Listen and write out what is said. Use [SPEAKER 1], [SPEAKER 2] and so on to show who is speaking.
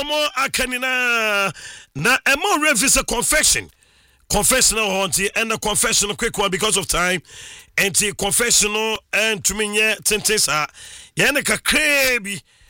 [SPEAKER 1] mo akanina na emo revise confessional haunty and the confessional quick one because of time and confessional and to me tintesa yana kakrebi